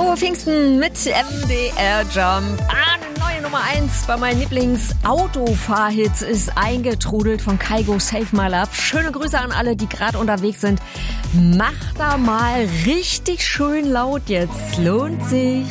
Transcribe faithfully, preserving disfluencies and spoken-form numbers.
Frohe Pfingsten mit M D R Jump. Eine neue Nummer eins bei meinen Lieblings-Autofahrhits ist eingetrudelt von Kygo, Save My Love. Schöne Grüße an alle, die gerade unterwegs sind. Macht da mal richtig schön laut jetzt. Lohnt sich.